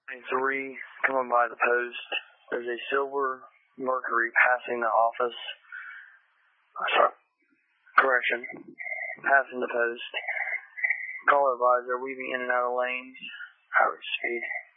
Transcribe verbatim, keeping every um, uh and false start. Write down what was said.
Three coming by the post. There's a silver Mercury passing the office. Sorry. Correction. Passing the post. Caller advisor weaving in and out of lanes. High rate speed.